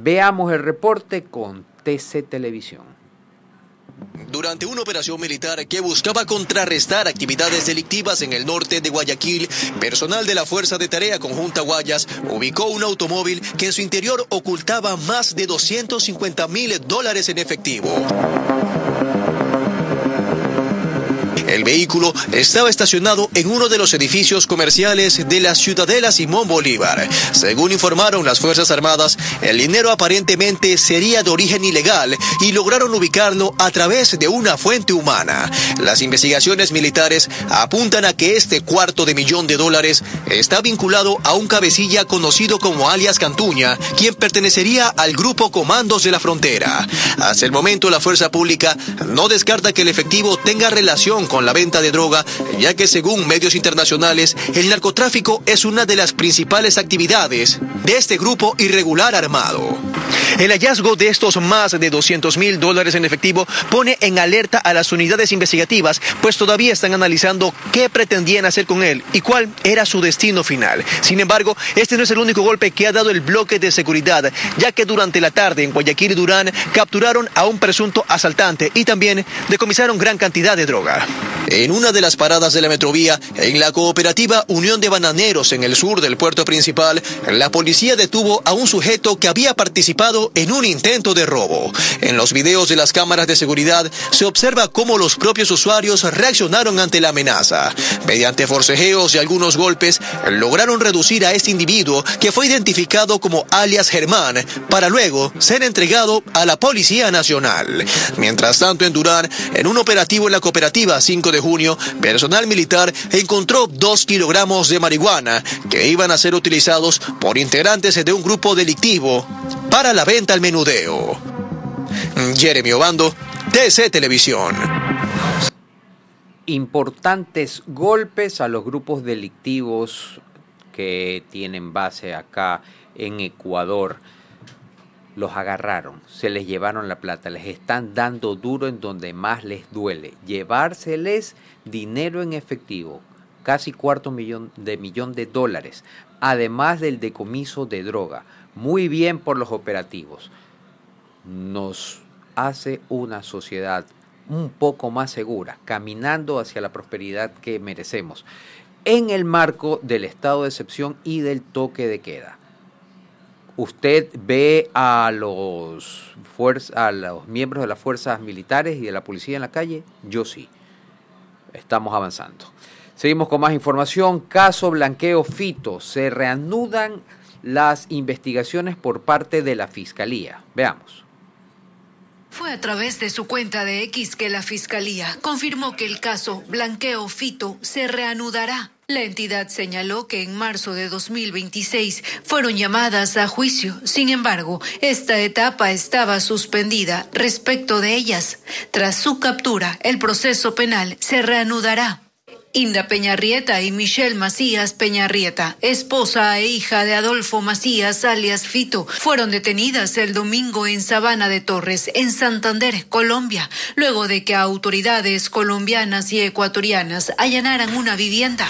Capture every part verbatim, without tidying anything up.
Veamos el reporte con T C Televisión. Durante una operación militar que buscaba contrarrestar actividades delictivas en el norte de Guayaquil, personal de la Fuerza de Tarea Conjunta Guayas ubicó un automóvil que en su interior ocultaba más de doscientos cincuenta mil dólares en efectivo. El vehículo estaba estacionado en uno de los edificios comerciales de la Ciudadela Simón Bolívar. Según informaron las Fuerzas Armadas, el dinero aparentemente sería de origen ilegal y lograron ubicarlo a través de una fuente humana. Las investigaciones militares apuntan a que este cuarto de millón de dólares está vinculado a un cabecilla conocido como alias Cantuña, quien pertenecería al grupo Comandos de la Frontera. Hasta el momento, la fuerza pública no descarta que el efectivo tenga relación con la venta de droga, ya que según medios internacionales, el narcotráfico es una de las principales actividades de este grupo irregular armado. El hallazgo de estos más de doscientos mil dólares en efectivo pone en alerta a las unidades investigativas, pues todavía están analizando qué pretendían hacer con él y cuál era su destino final. Sin embargo, este no es el único golpe que ha dado el bloque de seguridad, ya que durante la tarde en Guayaquil y Durán capturaron a un presunto asaltante y también decomisaron gran cantidad de droga. En una de las paradas de la Metrovía, en la cooperativa Unión de Bananeros en el sur del puerto principal, la policía detuvo a un sujeto que había participado en un intento de robo. En los videos de las cámaras de seguridad se observa cómo los propios usuarios reaccionaron ante la amenaza. Mediante forcejeos y algunos golpes, lograron reducir a este individuo, que fue identificado como alias Germán, para luego ser entregado a la Policía Nacional. Mientras tanto, en Durán, en un operativo en la cooperativa cinco de junio, personal militar encontró dos kilogramos de marihuana que iban a ser utilizados por integrantes de un grupo delictivo para la venta al menudeo. Jeremy Obando, T C Televisión. Importantes golpes a los grupos delictivos que tienen base acá en Ecuador. Los agarraron, se les llevaron la plata, les están dando duro en donde más les duele. Llevárseles dinero en efectivo, casi cuarto millón de millón de dólares, además del decomiso de droga. Muy bien por los operativos. Nos hace una sociedad un poco más segura, caminando hacia la prosperidad que merecemos, en el marco del estado de excepción y del toque de queda. ¿Usted ve a los, fuerza, a los miembros de las fuerzas militares y de la policía en la calle? Yo sí. Estamos avanzando. Seguimos con más información. Caso blanqueo Fito. Se reanudan las investigaciones por parte de la Fiscalía. Veamos. Fue a través de su cuenta de X que la Fiscalía confirmó que el caso Blanqueo Fito se reanudará. La entidad señaló que en marzo de dos mil veintiséis fueron llamadas a juicio. Sin embargo, esta etapa estaba suspendida respecto de ellas. Tras su captura, el proceso penal se reanudará. Inda Peñarrieta y Michelle Macías Peñarrieta, esposa e hija de Adolfo Macías alias Fito, fueron detenidas el domingo en Sabana de Torres, en Santander, Colombia, luego de que autoridades colombianas y ecuatorianas allanaran una vivienda.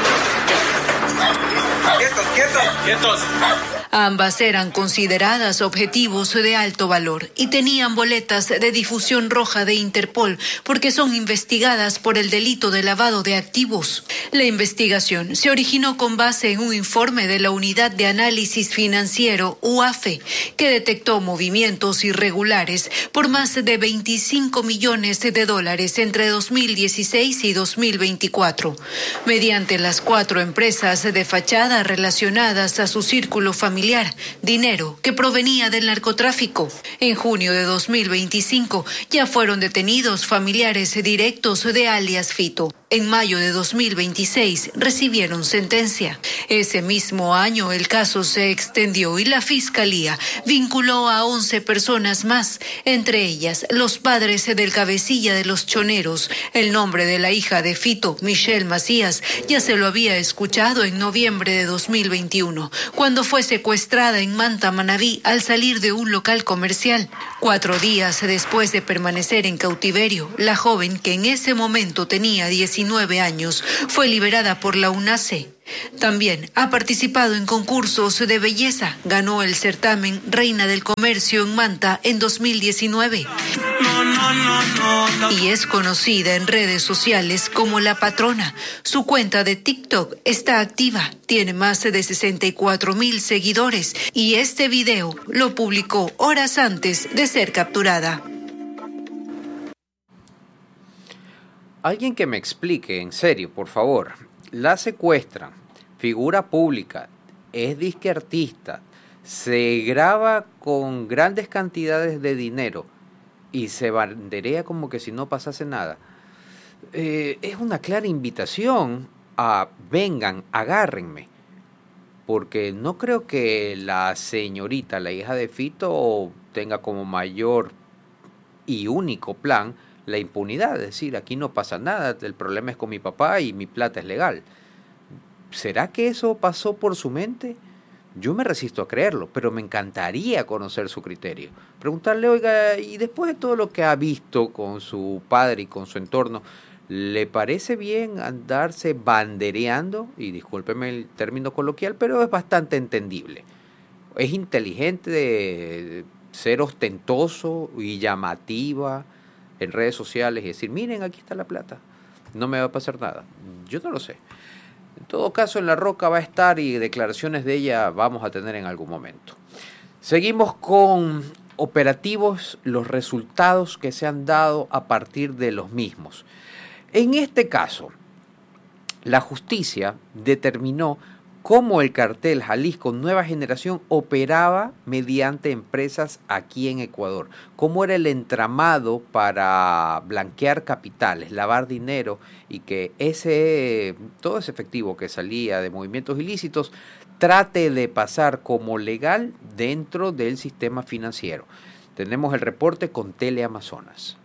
¡Quietos, quietos, quietos! Ambas eran consideradas objetivos de alto valor y tenían boletas de difusión roja de Interpol porque son investigadas por el delito de lavado de activos. La investigación se originó con base en un informe de la Unidad de Análisis Financiero, U A F E, que detectó movimientos irregulares por más de veinticinco millones de dólares entre dos mil dieciséis y dos mil veinticuatro. Mediante las cuatro empresas de fachada relacionadas a su círculo familiar, dinero que provenía del narcotráfico. En junio de dos mil veinticinco ya fueron detenidos familiares directos de alias Fito. En mayo de dos mil veintiséis recibieron sentencia. Ese mismo año el caso se extendió y la Fiscalía vinculó a once personas más, entre ellas los padres del cabecilla de los choneros. El nombre de la hija de Fito, Michelle Macías, ya se lo había escuchado en noviembre de dos mil veintiuno, cuando fue secuestrada en Manta, Manabí, al salir de un local comercial. Cuatro días después de permanecer en cautiverio, la joven, que en ese momento tenía diecinueve años, fue liberada por la UNACE. También ha participado en concursos de belleza. Ganó el certamen Reina del Comercio en Manta en dos mil diecinueve. Y es conocida en redes sociales como La Patrona. Su cuenta de TikTok está activa. Tiene más de sesenta y cuatro mil seguidores. Y este video lo publicó horas antes de ser capturada. Alguien que me explique, en serio, por favor. La secuestran, figura pública, es disque artista, se graba con grandes cantidades de dinero y se banderea como que si no pasase nada. Eh, es una clara invitación a vengan, agárrenme, porque no creo que la señorita, la hija de Fito, tenga como mayor y único plan la impunidad, es decir, aquí no pasa nada, el problema es con mi papá y mi plata es legal. ¿Será que eso pasó por su mente? Yo me resisto a creerlo, pero me encantaría conocer su criterio. Preguntarle, oiga, y después de todo lo que ha visto con su padre y con su entorno, ¿le parece bien andarse bandereando? Y discúlpeme el término coloquial, pero es bastante entendible. Es inteligente de ser ostentoso y llamativa en redes sociales y decir, miren, aquí está la plata, no me va a pasar nada. Yo no lo sé. En todo caso, en La Roca va a estar y declaraciones de ella vamos a tener en algún momento. Seguimos con operativos, los resultados que se han dado a partir de los mismos. En este caso, la justicia determinó cómo el cartel Jalisco Nueva Generación operaba mediante empresas aquí en Ecuador, cómo era el entramado para blanquear capitales, lavar dinero y que ese todo ese efectivo que salía de movimientos ilícitos trate de pasar como legal dentro del sistema financiero. Tenemos el reporte con Teleamazonas.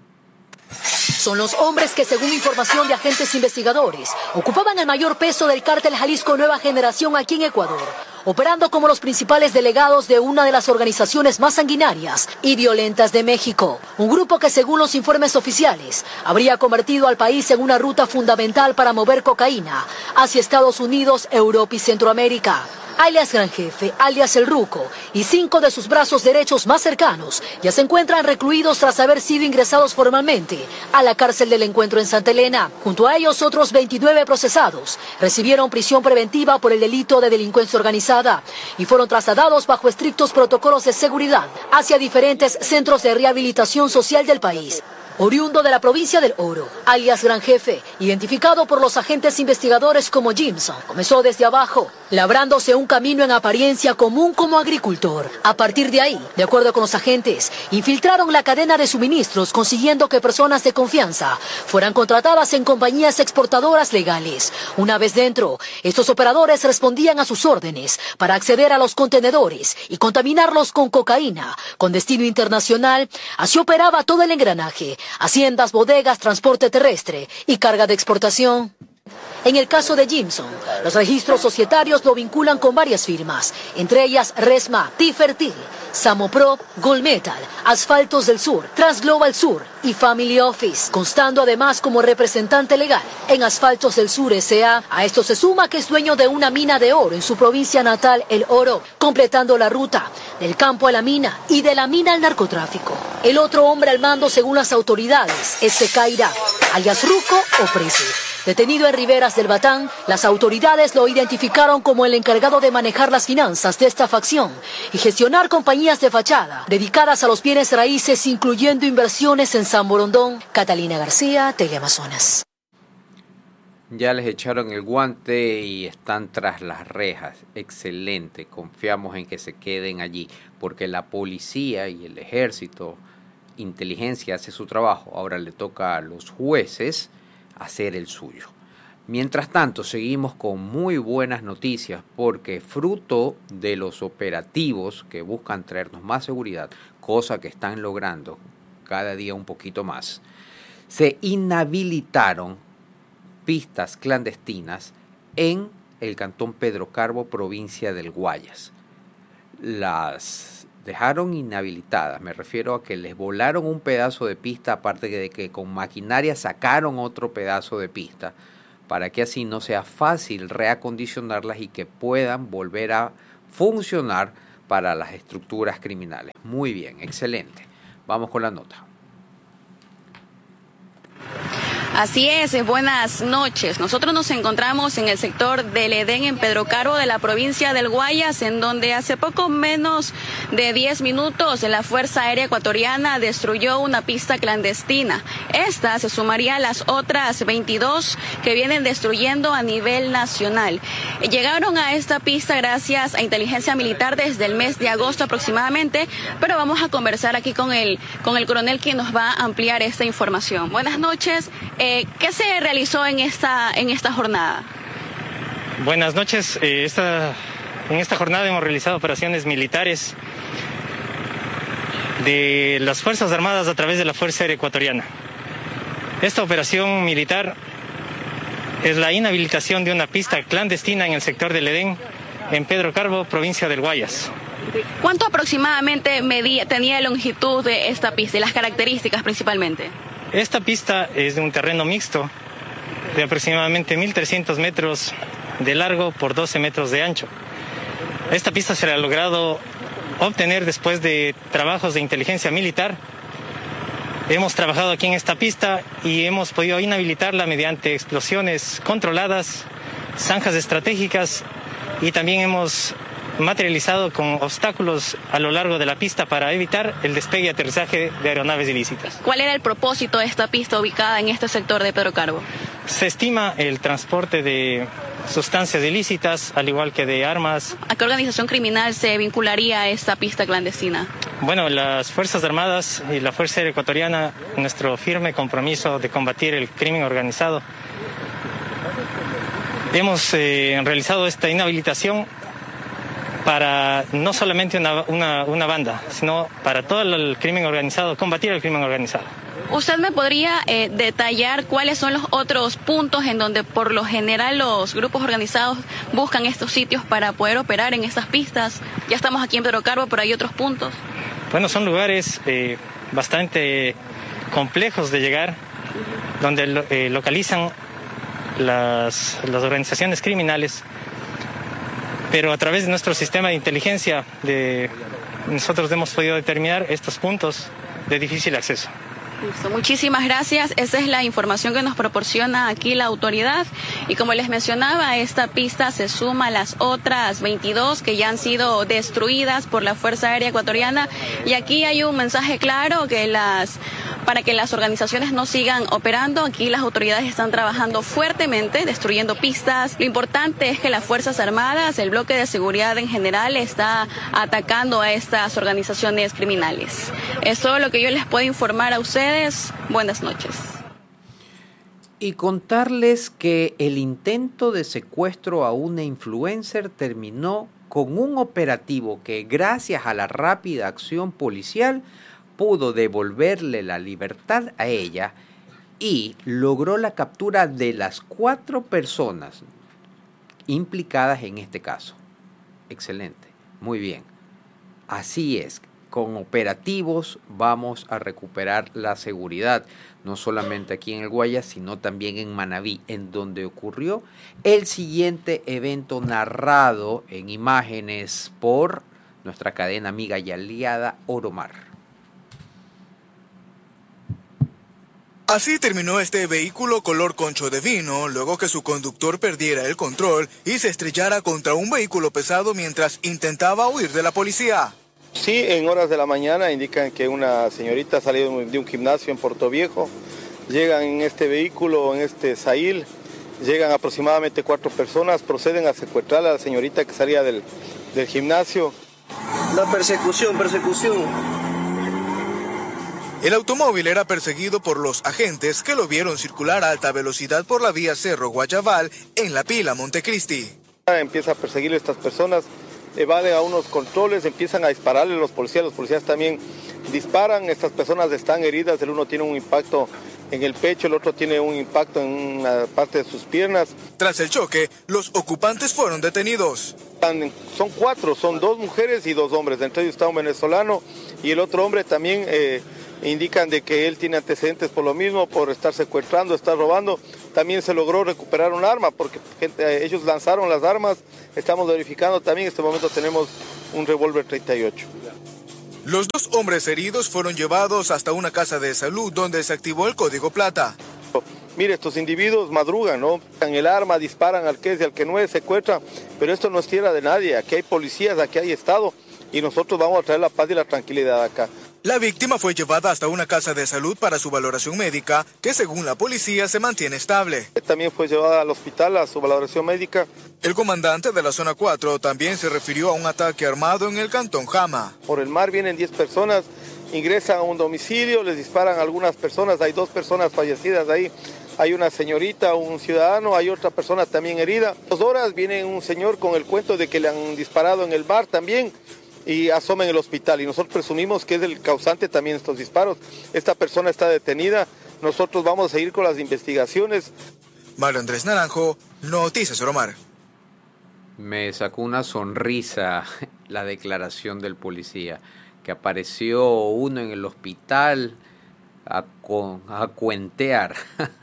Son los hombres que, según información de agentes investigadores, ocupaban el mayor peso del cártel Jalisco Nueva Generación aquí en Ecuador, operando como los principales delegados de una de las organizaciones más sanguinarias y violentas de México. Un grupo que, según los informes oficiales, habría convertido al país en una ruta fundamental para mover cocaína hacia Estados Unidos, Europa y Centroamérica. Alias Gran Jefe, alias El Ruco, y cinco de sus brazos derechos más cercanos ya se encuentran recluidos tras haber sido ingresados formalmente a la cárcel del Encuentro en Santa Elena. Junto a ellos, otros veintinueve procesados recibieron prisión preventiva por el delito de delincuencia organizada y fueron trasladados bajo estrictos protocolos de seguridad hacia diferentes centros de rehabilitación social del país. Oriundo de la provincia del Oro, alias Gran Jefe, identificado por los agentes investigadores como Jimson, comenzó desde abajo, labrándose un camino en apariencia común como agricultor. A partir de ahí, de acuerdo con los agentes, infiltraron la cadena de suministros, consiguiendo que personas de confianza fueran contratadas en compañías exportadoras legales. Una vez dentro, estos operadores respondían a sus órdenes para acceder a los contenedores y contaminarlos con cocaína, con destino internacional. Así operaba todo el engranaje: haciendas, bodegas, transporte terrestre y carga de exportación. En el caso de Jimson, los registros societarios lo vinculan con varias firmas, entre ellas Resma, Tifertil, Samopro, Gold Metal, Asfaltos del Sur, Transglobal Sur y Family Office, constando además como representante legal en Asfaltos del Sur S A A esto se suma que es dueño de una mina de oro en su provincia natal, El Oro, completando la ruta del campo a la mina y de la mina al narcotráfico. El otro hombre al mando, según las autoridades, es Secaira, alias Ruco o Prese. Detenido en Riberas del Batán, las autoridades lo identificaron como el encargado de manejar las finanzas de esta facción y gestionar compañías de fachada dedicadas a los bienes raíces, incluyendo inversiones en San Borondón. Catalina García, Teleamazonas. Ya les echaron el guante y están tras las rejas. Excelente, confiamos en que se queden allí, porque la policía y el ejército, inteligencia hace su trabajo. Ahora le toca a los jueces hacer el suyo. Mientras tanto, seguimos con muy buenas noticias porque fruto de los operativos que buscan traernos más seguridad, cosa que están logrando cada día un poquito más, se inhabilitaron pistas clandestinas en el cantón Pedro Carbo, provincia del Guayas. Las dejaron inhabilitadas, me refiero a que les volaron un pedazo de pista, aparte de que con maquinaria sacaron otro pedazo de pista para que así no sea fácil reacondicionarlas y que puedan volver a funcionar para las estructuras criminales. Muy bien, excelente. Vamos con la nota. Así es, buenas noches. Nosotros nos encontramos en el sector del Edén, en Pedro Carbo, de la provincia del Guayas, en donde hace poco menos de diez minutos la Fuerza Aérea Ecuatoriana destruyó una pista clandestina. Esta se sumaría a las otras veintidós que vienen destruyendo a nivel nacional. Llegaron a esta pista gracias a inteligencia militar desde el mes de agosto aproximadamente, pero vamos a conversar aquí con el, con el coronel, quien nos va a ampliar esta información. Buenas noches. Eh, ¿Qué se realizó en esta, en esta jornada? Buenas noches. Eh, esta, en esta jornada hemos realizado operaciones militares de las Fuerzas Armadas a través de la Fuerza Aérea Ecuatoriana. Esta operación militar es la inhabilitación de una pista clandestina en el sector del Edén, en Pedro Carbo, provincia del Guayas. ¿Cuánto aproximadamente medía, tenía la longitud de esta pista y las características principalmente? Esta pista es de un terreno mixto de aproximadamente mil trescientos metros de largo por doce metros de ancho. Esta pista se ha logrado obtener después de trabajos de inteligencia militar. Hemos trabajado aquí en esta pista y hemos podido inhabilitarla mediante explosiones controladas, zanjas estratégicas, y también hemos materializado con obstáculos a lo largo de la pista para evitar el despegue y aterrizaje de aeronaves ilícitas. ¿Cuál era el propósito de esta pista ubicada en este sector de Pedro Carbo? Se estima el transporte de sustancias ilícitas, al igual que de armas. ¿A qué organización criminal se vincularía a esta pista clandestina? Bueno, las Fuerzas Armadas y la Fuerza Aérea Ecuatoriana, nuestro firme compromiso de combatir el crimen organizado. Hemos eh, realizado esta inhabilitación para no solamente una, una, una banda, sino para todo el crimen organizado, combatir el crimen organizado. ¿Usted me podría eh, detallar cuáles son los otros puntos en donde por lo general los grupos organizados buscan estos sitios para poder operar en estas pistas? Ya estamos aquí en Pedro Carbo, pero hay otros puntos. Bueno, son lugares eh, bastante complejos de llegar, donde eh, localizan las, las organizaciones criminales. Pero a través de nuestro sistema de inteligencia, de, nosotros hemos podido determinar estos puntos de difícil acceso. Listo, muchísimas gracias. Esa es la información que nos proporciona aquí la autoridad. Y como les mencionaba, esta pista se suma a las otras veintidós que ya han sido destruidas por la Fuerza Aérea Ecuatoriana. Y aquí hay un mensaje claro que las... para que las organizaciones no sigan operando. Aquí las autoridades están trabajando fuertemente, destruyendo pistas. Lo importante es que las Fuerzas Armadas, el bloque de seguridad en general, está atacando a estas organizaciones criminales. Es todo lo que yo les puedo informar a ustedes. Buenas noches. Y contarles que el intento de secuestro a una influencer terminó con un operativo que, gracias a la rápida acción policial, pudo devolverle la libertad a ella y logró la captura de las cuatro personas implicadas en este caso. Excelente, muy bien. Así es, con operativos vamos a recuperar la seguridad, no solamente aquí en el Guayas, sino también en Manabí, en donde ocurrió el siguiente evento narrado en imágenes por nuestra cadena amiga y aliada Oromar. Así terminó este vehículo color concho de vino, luego que su conductor perdiera el control y se estrellara contra un vehículo pesado mientras intentaba huir de la policía. Sí, en horas de la mañana indican que una señorita ha salido de un gimnasio en Puerto Viejo. Llegan en este vehículo, en este Sail, llegan aproximadamente cuatro personas, proceden a secuestrar a la señorita que salía del, del gimnasio. La persecución, persecución. El automóvil era perseguido por los agentes que lo vieron circular a alta velocidad por la vía Cerro Guayabal en La Pila, Montecristi. Empieza a perseguir a estas personas, evaden a unos controles, empiezan a dispararle a los policías, los policías también disparan, estas personas están heridas, el uno tiene un impacto en el pecho, el otro tiene un impacto en una parte de sus piernas. Tras el choque, los ocupantes fueron detenidos. Son cuatro, son dos mujeres y dos hombres, entre ellos está un venezolano y el otro hombre también... Eh, indican de que él tiene antecedentes por lo mismo, por estar secuestrando, estar robando. también se logró recuperar un arma, porque gente, ellos lanzaron las armas, estamos verificando también, en este momento tenemos un revólver treinta y ocho. Los dos hombres heridos fueron llevados hasta una casa de salud donde se activó el código plata. Mire, estos individuos madrugan, ¿no? En el arma, disparan al que es y al que no es, secuestran, pero esto no es tierra de nadie, aquí hay policías, aquí hay Estado y nosotros vamos a traer la paz y la tranquilidad acá. La víctima fue llevada hasta una casa de salud para su valoración médica, que según la policía se mantiene estable. También fue llevada al hospital a su valoración médica. El comandante de la zona cuatro también se refirió a un ataque armado en el cantón Jama. Por el mar vienen diez personas, ingresan a un domicilio, les disparan a algunas personas, hay dos personas fallecidas ahí. Hay una señorita, un ciudadano, hay otra persona también herida. Dos horas viene un señor con el cuento de que le han disparado en el mar también y asoma en el hospital. Y nosotros presumimos que es el causante también de estos disparos. Esta persona está detenida. Nosotros vamos a seguir con las investigaciones. Mario Andrés Naranjo, Noticias Oromar. Me sacó una sonrisa la declaración del policía, que apareció uno en el hospital a, con, a cuentear.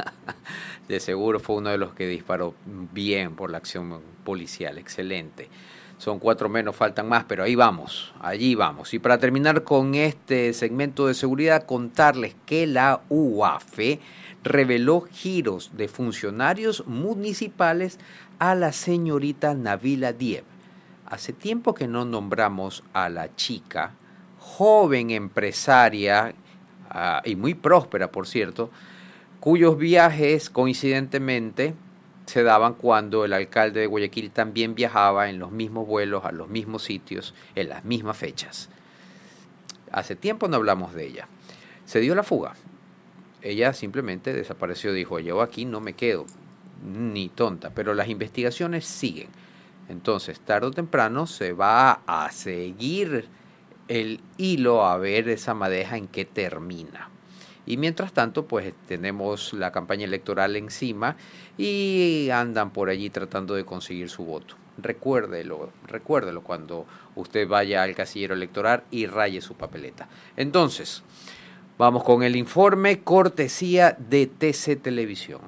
De seguro fue uno de los que disparó bien por la acción policial, excelente. Son cuatro menos, faltan más, pero ahí vamos, allí vamos. Y para terminar con este segmento de seguridad, contarles que la U A F E reveló giros de funcionarios municipales a la señorita Nabila Diep. Hace tiempo que no nombramos a la chica, joven empresaria uh, y muy próspera, por cierto, cuyos viajes coincidentemente se daban cuando el alcalde de Guayaquil también viajaba en los mismos vuelos, a los mismos sitios, en las mismas fechas. Hace tiempo no hablamos de ella. Se dio la fuga. Ella simplemente desapareció, dijo, yo aquí no me quedo, ni tonta, pero las investigaciones siguen. Entonces, tarde o temprano se va a seguir el hilo a ver esa madeja en qué termina. Y mientras tanto, pues tenemos la campaña electoral encima y andan por allí tratando de conseguir su voto. Recuérdelo, recuérdelo cuando usted vaya al casillero electoral y raye su papeleta. Entonces, vamos con el informe cortesía de T C Televisión.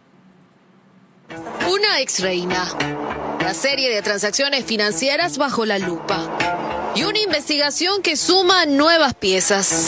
Una ex reina, la serie de transacciones financieras bajo la lupa y una investigación que suma nuevas piezas.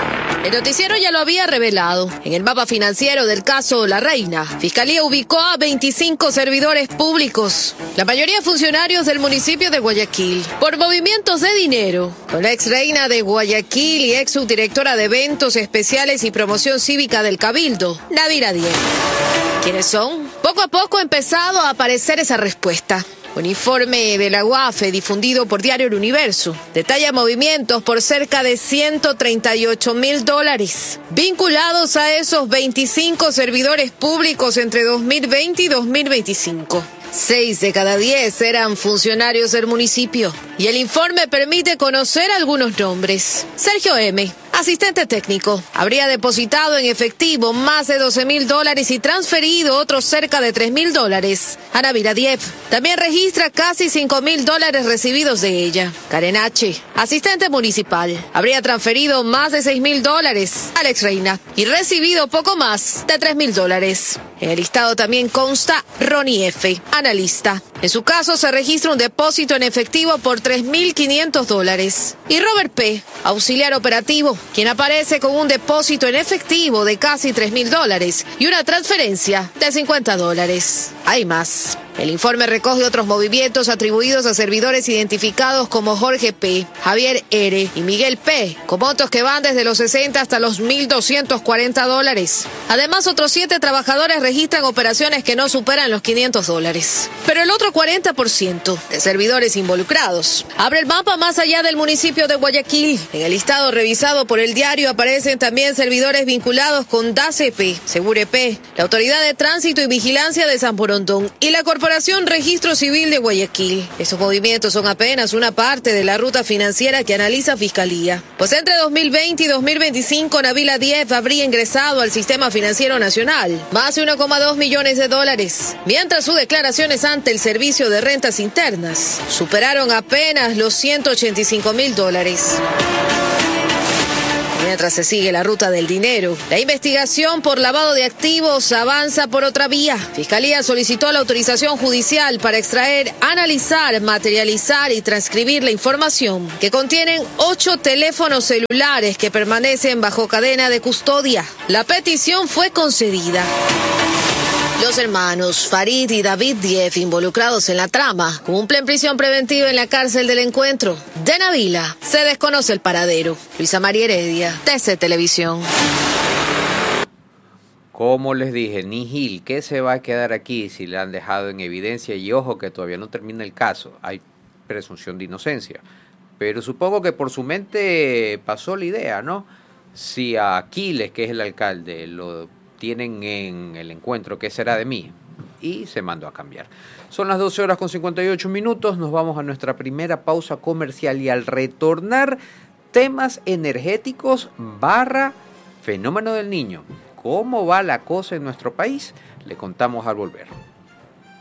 El noticiero ya lo había revelado. En el mapa financiero del caso La Reina, Fiscalía ubicó a veinticinco servidores públicos, la mayoría funcionarios del municipio de Guayaquil, por movimientos de dinero con la ex reina de Guayaquil y ex subdirectora de Eventos Especiales y Promoción Cívica del Cabildo, Nabila Diep. ¿Quiénes son? Poco a poco ha empezado a aparecer esa respuesta. Un informe de la U A F E difundido por Diario El Universo detalla movimientos por cerca de ciento treinta y ocho mil dólares vinculados a esos veinticinco servidores públicos entre dos mil veinte y dos mil veinticinco. Seis de cada diez eran funcionarios del municipio y el informe permite conocer algunos nombres. Sergio M., asistente técnico, habría depositado en efectivo más de doce mil dólares y transferido otros cerca de tres mil dólares a Nabila Diep. También registra casi cinco mil dólares recibidos de ella. Karen H., asistente municipal, habría transferido más de seis mil dólares a la ex reina y recibido poco más de tres mil dólares. En el listado también consta Ronnie F., analista. En su caso se registra un depósito en efectivo por tres mil quinientos dólares. Y Robert P., auxiliar operativo, quien aparece con un depósito en efectivo de casi tres mil dólares y una transferencia de cincuenta dólares. Hay más. El informe recoge otros movimientos atribuidos a servidores identificados como Jorge P., Javier R. y Miguel P., con montos que van desde los sesenta hasta los mil doscientos cuarenta dólares. Además, otros siete trabajadores registran operaciones que no superan los quinientos dólares. Pero el otro cuarenta por ciento de servidores involucrados abre el mapa más allá del municipio de Guayaquil. En el listado revisado por el diario aparecen también servidores vinculados con D A C P, Segure P., la Autoridad de Tránsito y Vigilancia de San Borondón y la Corporación Registro Civil de Guayaquil. Estos movimientos son apenas una parte de la ruta financiera que analiza Fiscalía. Pues entre dos mil veinte y dos mil veinticinco, Nabila Diep habría ingresado al sistema financiero nacional más de uno coma dos millones de dólares, mientras sus declaraciones ante el Servicio de Rentas Internas superaron apenas los ciento ochenta y cinco mil dólares. En mientras se sigue la ruta del dinero. La investigación por lavado de activos avanza por otra vía. Fiscalía solicitó la autorización judicial para extraer, analizar, materializar y transcribir la información que contienen ocho teléfonos celulares que permanecen bajo cadena de custodia. La petición fue concedida. Los hermanos Farid y David Dief, involucrados en la trama, cumplen prisión preventiva en la cárcel del Encuentro. De Navila se desconoce el paradero. Luisa María Heredia, T C Televisión. Como les dije, Nihil, ¿qué se va a quedar aquí si le han dejado en evidencia? Y ojo que todavía no termina el caso, hay presunción de inocencia. Pero supongo que por su mente pasó la idea, ¿no? Si a Aquiles, que es el alcalde, lo tienen en el Encuentro, ¿qué será de mí? Y se mandó a cambiar. Son las doce horas con cincuenta y ocho minutos, nos vamos a nuestra primera pausa comercial y al retornar, temas energéticos barra fenómeno del niño. ¿Cómo va la cosa en nuestro país? Le contamos al volver.